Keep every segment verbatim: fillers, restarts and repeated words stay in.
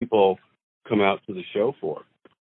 people come out to the show for?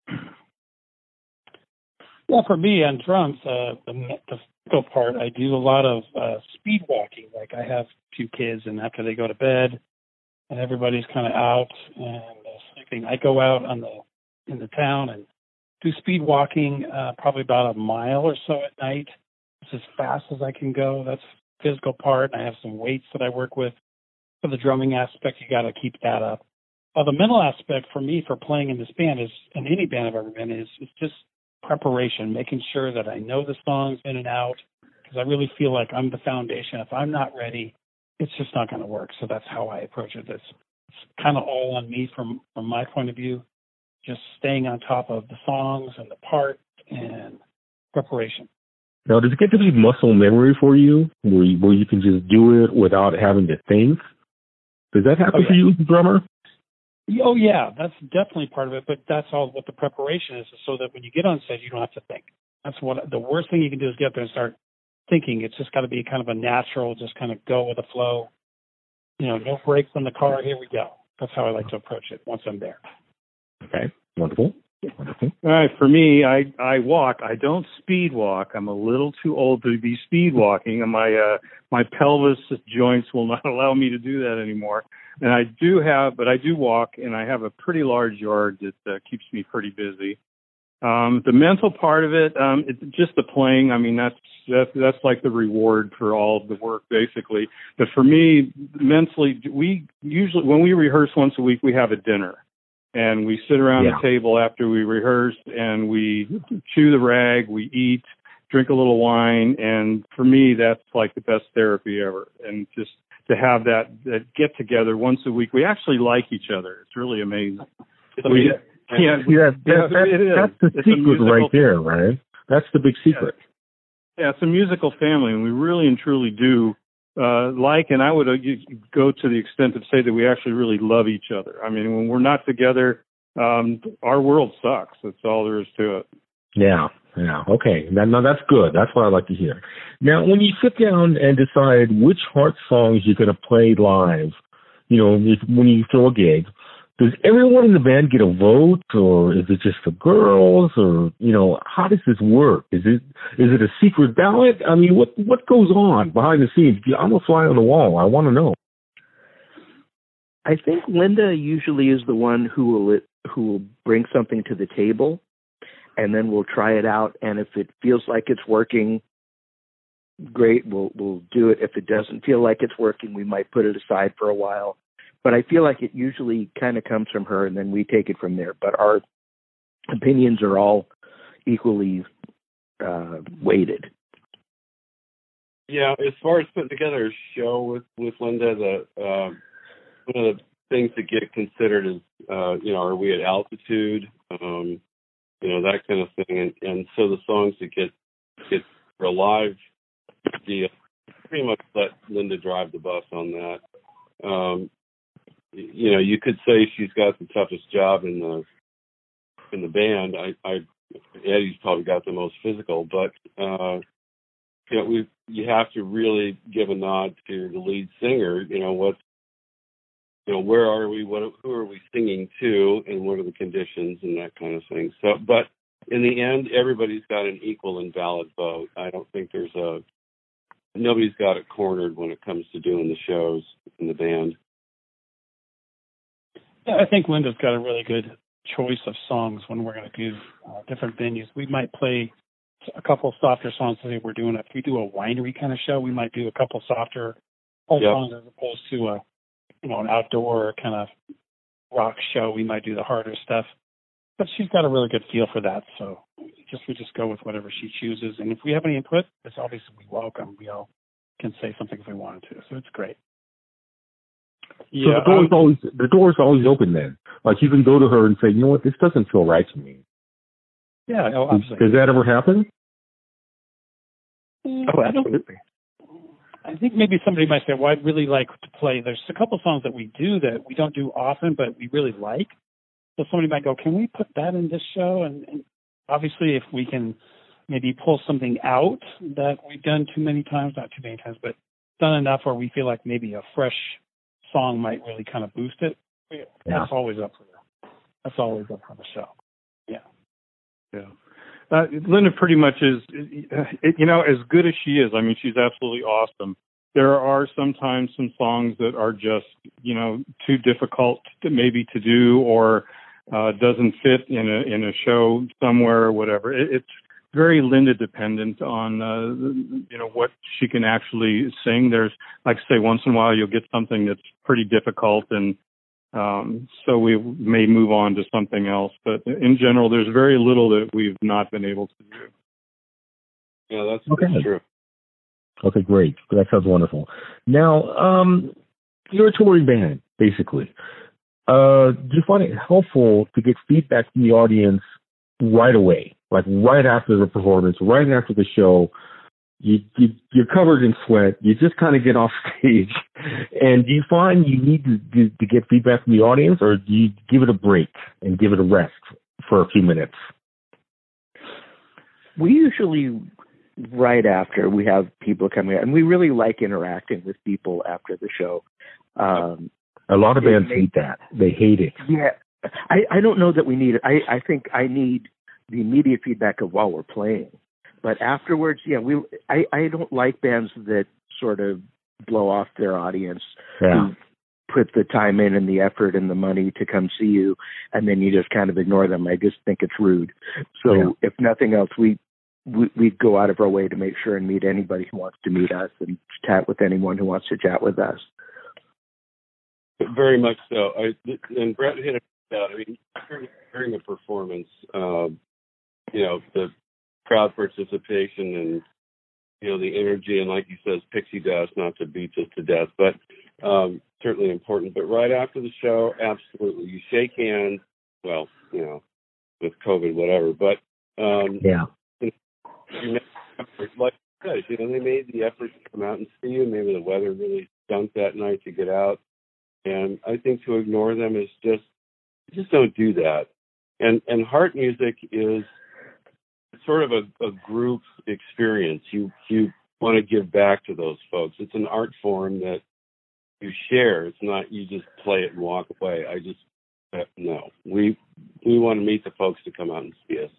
Yeah, for me on drums, uh, the, the physical part, I do a lot of uh, speed walking. Like I have two kids, and after they go to bed, and everybody's kind of out and uh, sleeping, I go out on the in the town and do speed walking, uh, probably about a mile or so at night. It's as fast as I can go. That's the physical part. I have some weights that I work with. For the drumming aspect, you got to keep that up. Uh, the mental aspect for me for playing in this band is, in any band I've ever been in, is, is just preparation, making sure that I know the songs in and out, because I really feel like I'm the foundation. If I'm not ready, it's just not going to work. So that's how I approach it. It's, it's kind of all on me from, from my point of view, just staying on top of the songs and the part and preparation. Now, does it get to be muscle memory for you, where you, where you can just do it without having to think? Does that happen oh, yeah. for you as a drummer? Oh, yeah, that's definitely part of it, but that's all what the preparation is, so that when you get on stage, you don't have to think. That's what the worst thing you can do is get up there and start thinking. It's just got to be kind of a natural, just kind of go with the flow. You know, no brakes on the car, here we go. That's how I like to approach it once I'm there. Okay, wonderful. Wonderful. All right, for me, I, I walk. I don't speed walk. I'm a little too old to be speed walking, and my uh, my pelvis joints will not allow me to do that anymore. And I do have, but I do walk, and I have a pretty large yard that uh, keeps me pretty busy. Um, the mental part of it, um, it's just the playing. I mean, that's, that's that's like the reward for all of the work, basically. But for me, mentally, we usually, when we rehearse once a week, we have a dinner. And we sit around yeah. the table after we rehearse, and we chew the rag, we eat, drink a little wine, and for me, that's like the best therapy ever. And just to have that, that get together once a week, we actually like each other. It's really amazing. We, yeah, yeah, that, that, that, it is. That's the it's secret right there, right? That's the big secret. Yeah. yeah, it's a musical family, and we really and truly do uh, like, and I would uh, go to the extent of say that we actually really love each other. I mean, when we're not together, um, our world sucks. That's all there is to it. Yeah, yeah, okay. Now, now that's good. That's what I like to hear. Now, when you sit down and decide which Heart songs you're going to play live, you know, if, when you throw a gig, does everyone in the band get a vote, or is it just the girls, or, you know, how does this work? Is it is it a secret ballot? I mean, what what goes on behind the scenes? I'm a fly on the wall. I want to know. I think Linda usually is the one who will who will bring something to the table, and then we'll try it out. And if it feels like it's working, great, we'll we'll do it. If it doesn't feel like it's working, we might put it aside for a while. But I feel like it usually kind of comes from her, and then we take it from there. But our opinions are all equally uh, weighted. Yeah, as far as putting together a show with, with Linda, the uh, one of the things that get considered is, uh, you know, are we at altitude? Um, you know, that kind of thing. And, and so the songs that get get for a live deal, pretty much let Linda drive the bus on that. Um, you know, you could say she's got the toughest job in the in the band. I, I Eddie's probably got the most physical, but uh, you know, we you have to really give a nod to the lead singer. You know, what's you know, where are we? What who are we singing to, and what are the conditions and that kind of thing. So, but in the end, everybody's got an equal and valid vote. I don't think there's a nobody's got it cornered when it comes to doing the shows in the band. Yeah, I think Linda's got a really good choice of songs when we're going to do uh, different venues. We might play a couple of softer songs. Say we're doing if we do a winery kind of show, we might do a couple softer old yep. songs as opposed to a you know an outdoor kind of rock show. We might do the harder stuff. But she's got a really good feel for that, so just we just go with whatever she chooses. And if we have any input, it's obviously we welcome. We all can say something if we wanted to, so it's great. Yeah, so the door's always the door's always open then. Like you can go to her and say, you know what, this doesn't feel right to me. Yeah, oh, absolutely. Does that ever happen? Oh, absolutely. I think maybe somebody might say, well, I'd really like to play. There's a couple songs that we do that we don't do often, but we really like. So somebody might go, can we put that in this show? And, and obviously, if we can maybe pull something out that we've done too many times, not too many times, but done enough where we feel like maybe a fresh song might really kind of boost it. That's yeah. always up for that's always up for the show. Yeah. Yeah. Uh, Linda pretty much is, you know, as good as she is. I mean, she's absolutely awesome. There are sometimes some songs that are just, you know, too difficult to maybe to do, or uh, doesn't fit in a in a show somewhere or whatever. It, it's very Linda dependent on, uh, you know, what she can actually sing. There's, like I say, once in a while you'll get something that's pretty difficult, and um, so we may move on to something else. But in general, there's very little that we've not been able to do. Yeah, that's, okay. that's true. Okay, great. That sounds wonderful. Now, um, you're a touring band, basically. Uh, do you find it helpful to get feedback from the audience right away, like right after the performance, right after the show? You, you, you're covered in sweat. You just kind of get off stage. And do you find you need to, to, to get feedback from the audience, or do you give it a break and give it a rest for a few minutes? We usually, right after, we have people coming in, and we really like interacting with people after the show. Um, a lot of bands they, hate that. They hate it. Yeah. I, I don't know that we need it. I, I think I need the immediate feedback of while we're playing. But afterwards, yeah, we. I, I don't like bands that sort of blow off their audience, yeah. who put the time in and the effort and the money to come see you, and then you just kind of ignore them. I just think it's rude. So yeah. if nothing else, we, we we go out of our way to make sure and meet anybody who wants to meet us, and chat with anyone who wants to chat with us. Very much so. I, and Brett hit it out. I mean, during a performance, uh, you know, the crowd participation and, you know, the energy, and like you said, pixie dust, not to beat us to death, but um, certainly important. But right after the show, absolutely, you shake hands. Well, you know, with COVID, whatever. But um, yeah, you make effort, like I said, you know, they made the effort to come out and see you. Maybe the weather really stunk that night to get out, and I think to ignore them is just just don't do that. And and Heart Music is sort of a, a group experience. You you want to give back to those folks. It's an art form that you share. It's not you just play it and walk away. I just uh, no. We we want to meet the folks to come out and see us.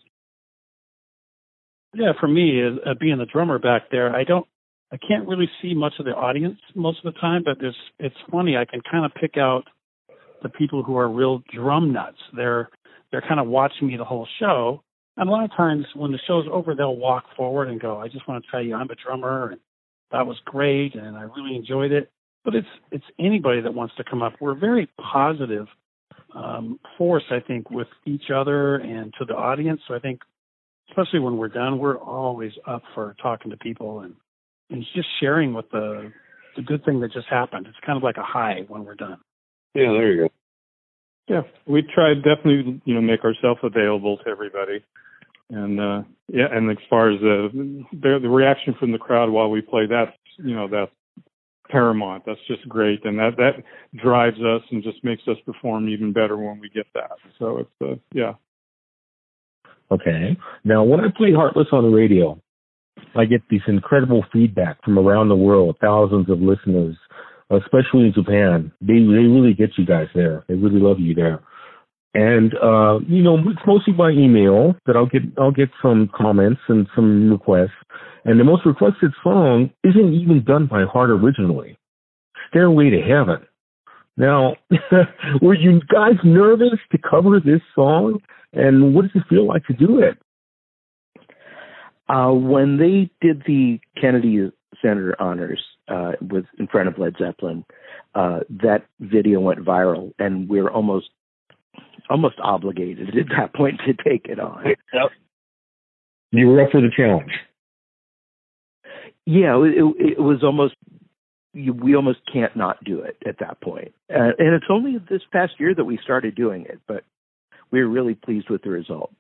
Yeah, for me, uh, being the drummer back there, I don't, I can't really see much of the audience most of the time. But there's, it's funny. I can kind of pick out the people who are real drum nuts. They're they're kind of watching me the whole show. And a lot of times when the show's over, they'll walk forward and go, I just want to tell you I'm a drummer, and that was great, and I really enjoyed it. But it's it's anybody that wants to come up. We're a very positive um, force, I think, with each other and to the audience. So I think, especially when we're done, we're always up for talking to people and, and just sharing with the, the good thing that just happened. It's kind of like a high when we're done. Yeah, there you go. Yeah, we try to definitely, you know, make ourselves available to everybody. And, uh, yeah, and as far as the, the the reaction from the crowd while we play, that's, you know, that's paramount. That's just great. And that, that drives us and just makes us perform even better when we get that. So it's, uh, yeah. Okay. Now, when I play Heartless on the radio, I get this incredible feedback from around the world, thousands of listeners, especially in Japan. They they really get you guys there. They really love you there. And uh, you know, it's mostly by email that I'll get I'll get some comments and some requests. And the most requested song isn't even done by Heart originally. Stairway to Heaven. Now, were you guys nervous to cover this song? And what does it feel like to do it? Uh, when they did the Kennedy Center honors uh, with in front of Led Zeppelin, uh, that video went viral, and we were almost almost obligated at that point to take it on. Yep. You were up for the challenge. Yeah, it, it, it was almost. You, we almost can't not do it at that point. Uh, and it's only this past year that we started doing it, but we were really pleased with the result.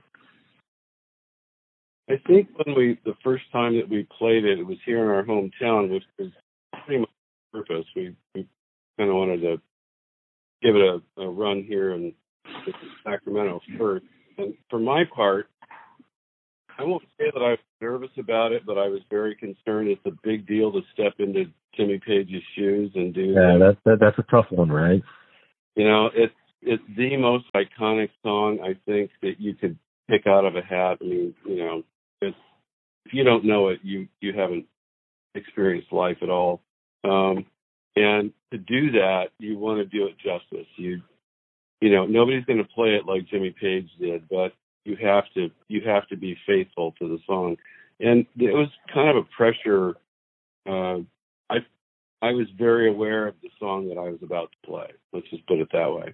I think when we, the first time that we played it, it was here in our hometown, which was pretty much the purpose. We, we kind of wanted to give it a, a run here in Sacramento first. And for my part, I won't say that I was nervous about it, but I was very concerned. It's a big deal to step into Jimmy Page's shoes and do yeah, that, that that's a tough one, right? You know, it's it's the most iconic song I think that you could pick out of a hat. I mean, you know, it's, if you don't know it, you you haven't experienced life at all. Um, and to do that, you want to do it justice. You you know, nobody's going to play it like Jimmy Page did, but you have to you have to be faithful to the song. And it was kind of a pressure. Uh, I I was very aware of the song that I was about to play. Let's just put it that way.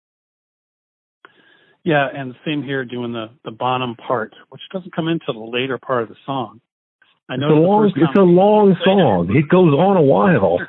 Yeah, and same here doing the, the Bonham part, which doesn't come into the later part of the song. I know it's a long, it's a long song. It goes on a while.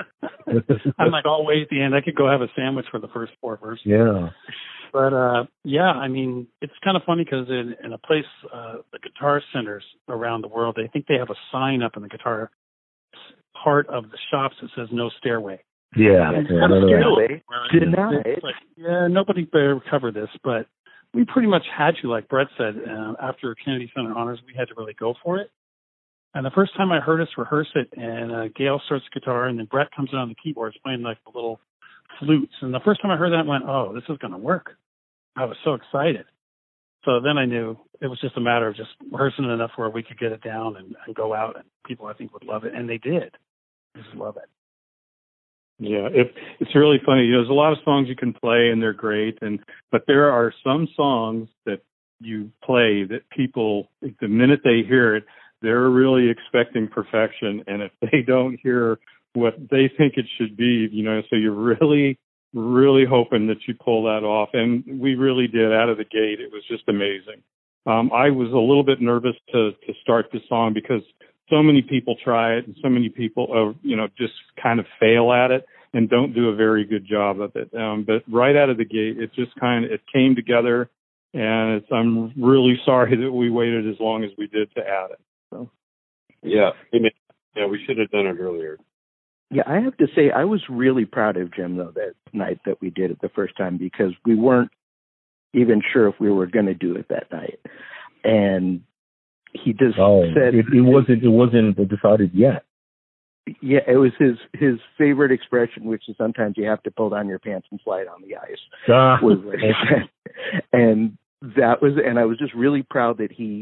I'm like all the way at the end. I could go have a sandwich for the first four verses. Yeah. But, uh, yeah, I mean, it's kind of funny because in, in a place, uh, the guitar centers around the world, they think they have a sign up in the guitar part of the shops that says no stairway. Yeah. And yeah no stairway. Denied. Like, yeah, nobody better cover this, but we pretty much had to, like Brett said, uh, after Kennedy Center Honors, we had to really go for it. And the first time I heard us rehearse it, and uh, Gail starts the guitar, and then Brett comes in on the keyboards playing like the little flutes. And the first time I heard that, I went, oh, this is going to work. I was so excited. So then I knew it was just a matter of just rehearsing it enough where we could get it down and, and go out, and people, I think, would love it. And they did. They just love it. Yeah, it, it's really funny. You know, there's a lot of songs you can play, and they're great. And but there are some songs that you play that people, the minute they hear it, they're really expecting perfection, and if they don't hear what they think it should be, you know, so you're really, really hoping that you pull that off, and we really did out of the gate. It was just amazing. Um, I was a little bit nervous to to start this song because so many people try it, and so many people, uh, you know, just kind of fail at it and don't do a very good job of it. Um, but right out of the gate, it just kind of it came together, and it's, I'm really sorry that we waited as long as we did to add it. So. Yeah, yeah, we should have done it earlier. Yeah, I have to say I was really proud of Jim though that night that we did it the first time because we weren't even sure if we were going to do it that night, and he just oh, said it, it wasn't it wasn't decided yet. Yeah, it was his his favorite expression, which is sometimes you have to pull down your pants and slide on the ice. Ah. Was what he said. And that was, and I was just really proud that he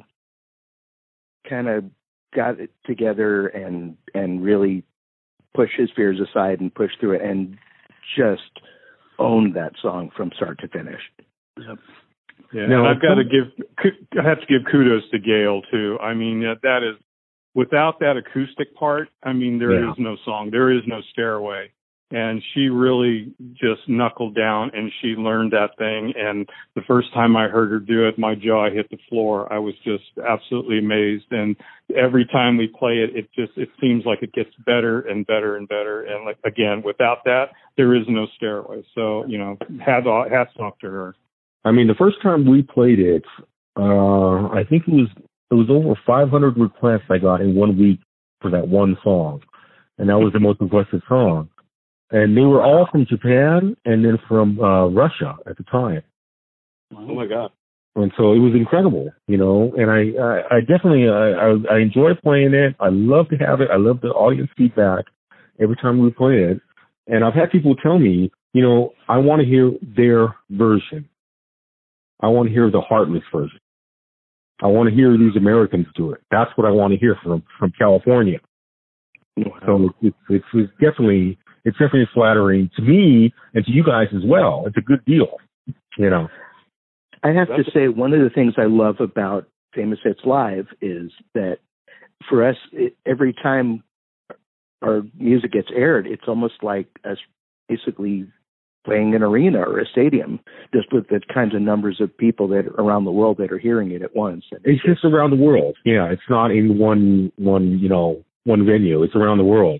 kind of got it together and and really pushed his fears aside and pushed through it and just owned that song from start to finish. Yep. Yeah, no, and I've got to give I have to give kudos to Gail too. I mean, that is without that acoustic part, I mean, there yeah. is no song, there is no Stairway. And she really just knuckled down and she learned that thing. And the first time I heard her do it, my jaw hit the floor. I was just absolutely amazed. And every time we play it, it just, it seems like it gets better and better and better. And like, again, without that, there is no Stairway. So, you know, hats off, hats off to her. I mean, the first time we played it, uh, I think it was, it was over five hundred requests I got in one week for that one song. And that was the most requested song. And they were all from Japan and then from uh, Russia at the time. Oh my God! And so it was incredible, you know. And I, I, I definitely, I, I, I enjoy playing it. I love to have it. I love the audience feedback every time we play it. And I've had people tell me, you know, I want to hear their version. I want to hear the Heartless version. I want to hear these Americans do it. That's what I want to hear from from California. Wow. So it's, it's it's definitely. It's definitely flattering to me and to you guys as well. It's a good deal, you know. I have to say, one of the things I love about Famous Hits Live is that for us, it, every time our music gets aired, it's almost like us basically playing an arena or a stadium, just with the kinds of numbers of people that are around the world that are hearing it at once. And it's just around the world. Yeah, it's not in one one you know one venue. It's around the world.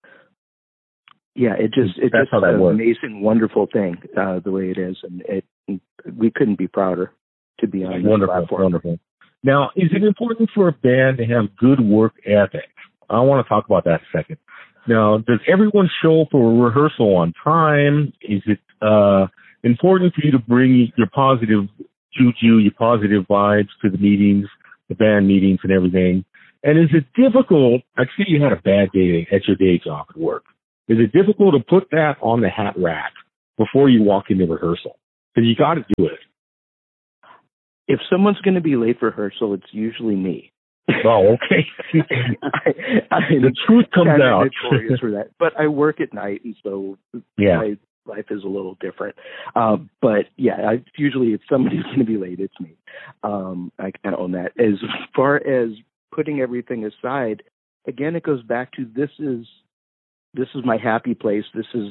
Yeah, it just it's just an amazing, wonderful thing uh, the way it is, and it we couldn't be prouder to be on wonderful, this platform. Wonderful. Now, is it important for a band to have good work ethic? I want to talk about that a second. Now, does everyone show up for a rehearsal on time? Is it uh, important for you to bring your positive juju, your positive vibes to the meetings, the band meetings, and everything? And is it difficult? I see you had a bad day at your day job at work. Is it difficult to put that on the hat rack before you walk into rehearsal? Because you got to do it. If someone's going to be late for rehearsal, it's usually me. Oh, okay. I, I, the truth comes kind of out. Notorious for that. But I work at night, and so yeah. my life is a little different. Um, but yeah, I, usually if somebody's going to be late, it's me. Um, I can own that. As far as putting everything aside, again, it goes back to this is this is my happy place. This is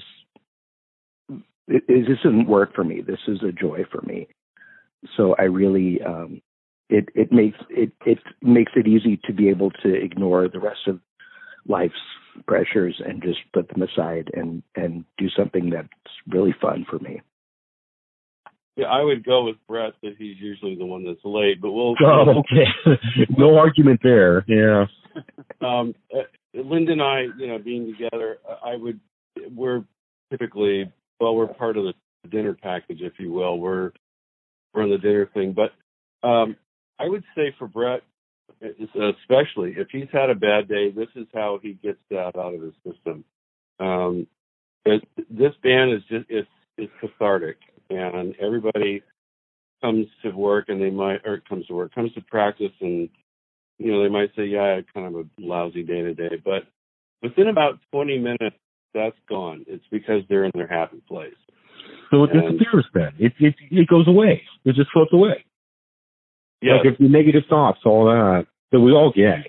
it, it, this isn't work for me. This is a joy for me. So I really um, it it makes it it makes it easy to be able to ignore the rest of life's pressures and just put them aside and and do something that's really fun for me. Yeah, I would go with Brett that he's usually the one that's late, but we'll. Oh, okay. No argument there. Yeah. Um, uh, Linda and I, you know, being together, I would. We're typically well, we're part of the dinner package, if you will. We're we're on the dinner thing, but um, I would say for Brett, especially if he's had a bad day, this is how he gets that out of his system. Um, it, this band is just it's it's cathartic, and everybody comes to work and they might or comes to work comes to practice, and you know they might say, yeah, I had kind of a lousy day today, but within about twenty minutes, that's gone. It's because they're in their happy place. So it disappears then. It it it goes away. It just floats away. Yeah, like if the negative thoughts, all that that we all get.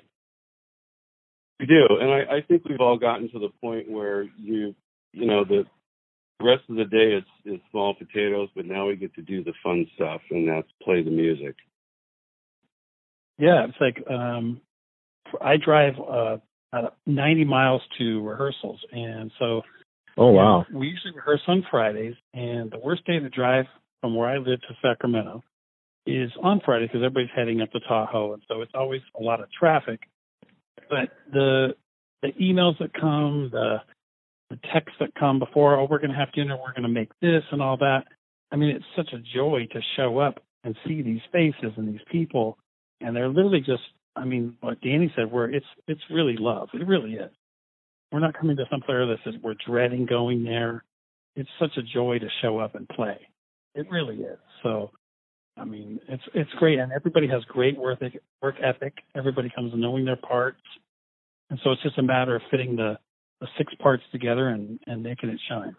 We do, and I, I think we've all gotten to the point where you, you know, the rest of the day is, is small potatoes, but now we get to do the fun stuff, and that's play the music. Yeah, it's like um, I drive uh, uh, ninety miles to rehearsals, and so. Oh wow! You know, we usually rehearse on Fridays, and the worst day to drive from where I live to Sacramento is on Friday because everybody's heading up to Tahoe, and so it's always a lot of traffic. But the the emails that come, the the texts that come before, oh, we're going to have dinner, we're going to make this and all that. I mean, it's such a joy to show up and see these faces and these people, and they're literally just, I mean, what Danny said, where it's it's really love. It really is. We're not coming to some place that says we're dreading going there. It's such a joy to show up and play. It really is. So, I mean, it's it's great, and everybody has great work work ethic. Everybody comes knowing their parts, and so it's just a matter of fitting the, the six parts together and, and making it shine.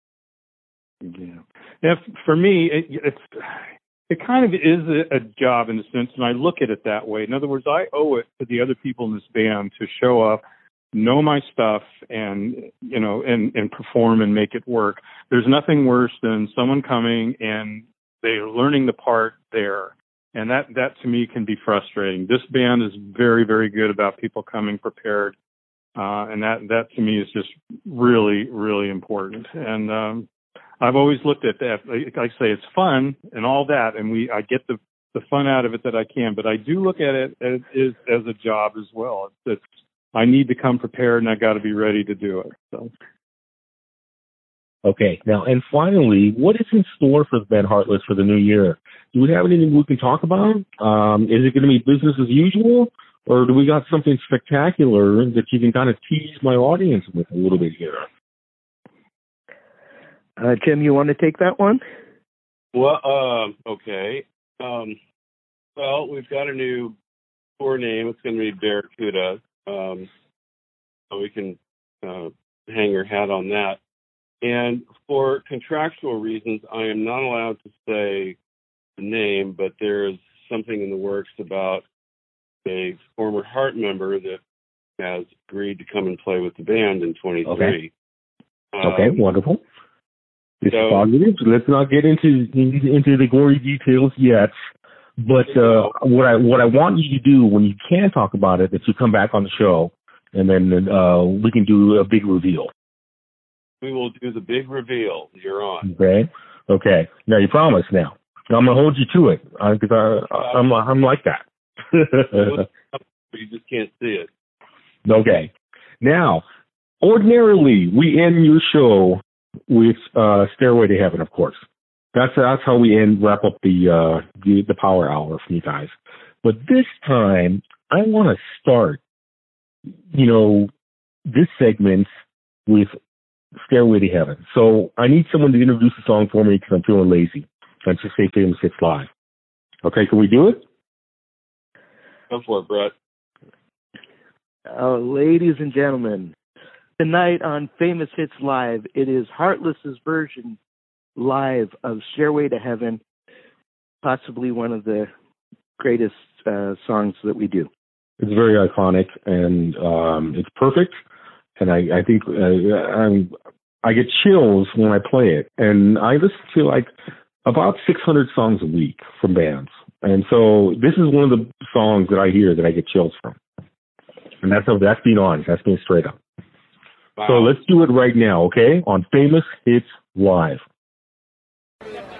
Yeah, yeah. For me, it, it's it kind of is a, a job in a sense, and I look at it that way. In other words, I owe it to the other people in this band to show up, know my stuff, and you know, and, and perform and make it work. There's nothing worse than someone coming and they're learning the part there, and that that to me can be frustrating. This band is very, very good about people coming prepared, uh, and that that to me is just really, really important. And um, I've always looked at that. Like I say, it's fun and all that, and we I get the the fun out of it that I can, but I do look at it as as, as a job as well. It's, it's I need to come prepared, and I got to be ready to do it. So. Okay. Now, and finally, what is in store for the band Heartless for the new year? Do we have anything we can talk about? Um, is it going to be business as usual, or do we got something spectacular that you can kind of tease my audience with a little bit here? Uh, Jim, you want to take that one? Well, uh, okay. Um, well, we've got a new tour name. It's going to be Barracuda. Um, so we can uh, hang your hat on that. And for contractual reasons, I am not allowed to say the name, but there's something in the works about a former Heart member that has agreed to come and play with the band in twenty-three. Okay, um, okay wonderful. It's so, positive. Let's not get into into the gory details yet. But uh, what I what I want you to do when you can talk about it is to come back on the show, and then uh, we can do a big reveal. We will do the big reveal. You're on. Okay. Okay. Now you promise. Now I'm gonna hold you to it because I, I I'm I'm like that. You just can't see it. Okay. Now, ordinarily we end your show with uh, "Stairway to Heaven," of course. That's that's how we end wrap up the uh, the, the power hour for you guys. But this time, I want to start, you know, this segment with Stairway to Heaven. So I need someone to introduce the song for me because I'm feeling lazy. Let's just say Famous Hits Live. Okay, can we do it? Go for it, Brett. Uh, ladies and gentlemen, tonight on Famous Hits Live, it is Heartless's version live of Stairway to Heaven, possibly one of the greatest uh, songs that we do. It's very iconic, and um, it's perfect. And I, I think uh, I'm, I get chills when I play it. And I listen to like about six hundred songs a week from bands. And so this is one of the songs that I hear that I get chills from. And that's that's being honest. That's being straight up. Wow. So let's do it right now, okay? On Famous Hits Live.